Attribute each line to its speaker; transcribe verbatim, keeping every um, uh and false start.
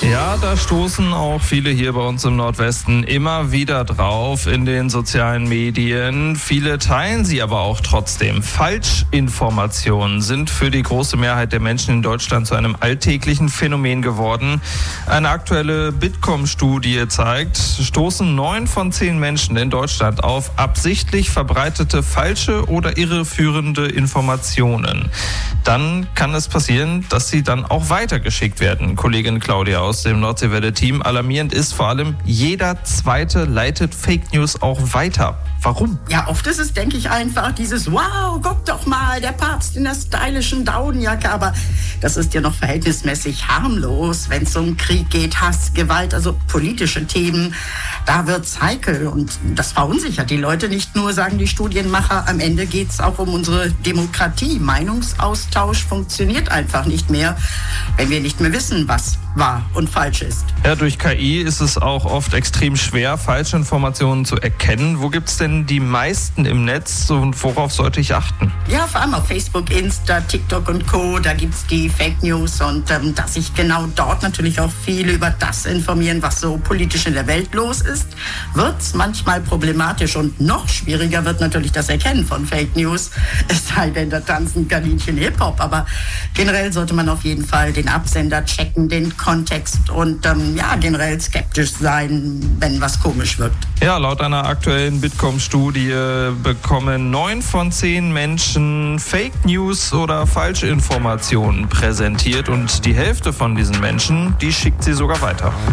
Speaker 1: Ja, da stoßen auch viele hier bei uns im Nordwesten immer wieder drauf in den sozialen Medien. Viele teilen sie aber auch trotzdem. Falschinformationen sind für die große Mehrheit der Menschen in Deutschland zu einem alltäglichen Phänomen geworden. Eine aktuelle Bitkom-Studie zeigt, stoßen neun von zehn Menschen in Deutschland auf absichtlich verbreitete falsche oder irreführende Informationen. Dann kann es passieren, dass sie dann auch weitergeschickt werden. Kollegin Claudia aus dem Nordseewelle-Team. Alarmierend ist vor allem, jeder Zweite leitet Fake News auch weiter. Warum?
Speaker 2: Ja, oft ist es, denke ich, einfach dieses wow, guck doch mal, der Papst in der stylischen Daunenjacke. Aber das ist ja noch verhältnismäßig harmlos, wenn es um Krieg geht, Hass, Gewalt, also politische Themen. Da wird's heikel und das verunsichert die Leute nicht nur, sagen die Studienmacher. Am Ende geht's auch um unsere Demokratie. Meinungsaustausch funktioniert einfach nicht mehr, wenn wir nicht mehr wissen, was wahr und falsch ist.
Speaker 1: Ja, durch K I ist es auch oft extrem schwer, falsche Informationen zu erkennen. Wo gibt's denn die meisten im Netz und worauf sollte ich achten?
Speaker 2: Ja, vor allem auf Facebook, Insta, TikTok und Co. Da gibt's die Fake News und ähm, dass sich genau dort natürlich auch viele über das informieren, was so politisch in der Welt los ist, wird's manchmal problematisch und noch schwieriger wird natürlich das Erkennen von Fake News. Es sei denn, da tanzen Kaninchen Hip-Hop, aber generell sollte man auf jeden Fall den Absender checken, den Kontext und ähm, ja, generell skeptisch sein, wenn was komisch wirkt.
Speaker 1: Ja, laut einer aktuellen Bitkom-Studie bekommen neun von zehn Menschen Fake News oder Falschinformationen präsentiert und die Hälfte von diesen Menschen, die schickt sie sogar weiter.